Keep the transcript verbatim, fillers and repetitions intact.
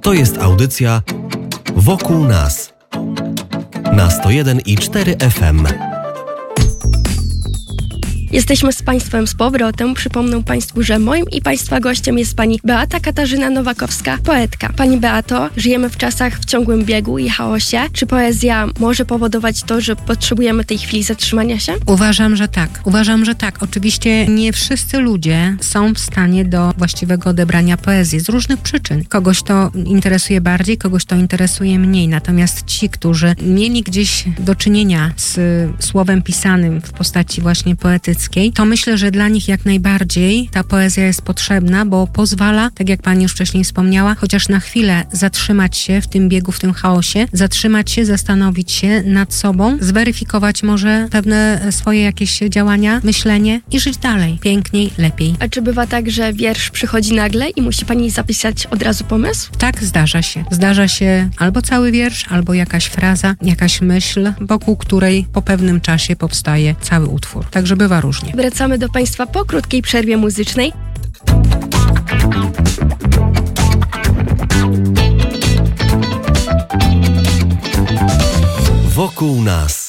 To jest audycja Wokół nas na sto jeden i cztery F M. Jesteśmy z Państwem z powrotem. Przypomnę Państwu, że moim i Państwa gościem jest Pani Beata Katarzyna Nowakowska, poetka. Pani Beato, żyjemy w czasach w ciągłym biegu i chaosie. Czy poezja może powodować to, że potrzebujemy tej chwili zatrzymania się? Uważam, że tak. Uważam, że tak. Oczywiście nie wszyscy ludzie są w stanie do właściwego odebrania poezji z różnych przyczyn. Kogoś to interesuje bardziej, kogoś to interesuje mniej. Natomiast ci, którzy mieli gdzieś do czynienia z słowem pisanym w postaci właśnie poetyckiej, to myślę, że dla nich jak najbardziej ta poezja jest potrzebna, bo pozwala, tak jak Pani już wcześniej wspomniała, chociaż na chwilę zatrzymać się w tym biegu, w tym chaosie, zatrzymać się, zastanowić się nad sobą, zweryfikować może pewne swoje jakieś działania, myślenie i żyć dalej, piękniej, lepiej. A czy bywa tak, że wiersz przychodzi nagle i musi Pani zapisać od razu pomysł? Tak, zdarza się. Zdarza się albo cały wiersz, albo jakaś fraza, jakaś myśl, wokół której po pewnym czasie powstaje cały utwór. Także bywa różnie. Wracamy do Państwa po krótkiej przerwie muzycznej. Wokół nas.